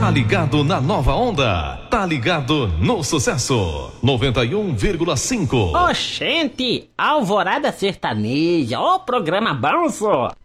Tá ligado na nova onda? Tá ligado no sucesso? 91,5. Oxente, Alvorada Sertaneja, ó programa bom, só.